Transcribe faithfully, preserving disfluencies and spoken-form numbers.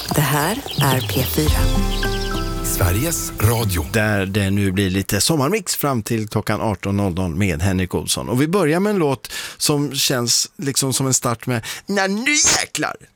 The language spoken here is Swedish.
Det här är P fyra. Sveriges Radio. Där det nu blir lite sommarmix fram till klockan arton noll noll med Henrik Olsson. Och vi börjar med en låt som känns liksom som en start med "Nä, nu jäklar!"